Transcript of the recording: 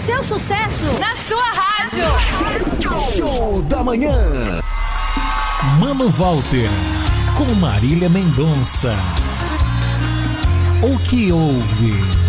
seu sucesso na sua rádio. Show da Manhã. Mano Walter com Marília Mendonça. O que houve?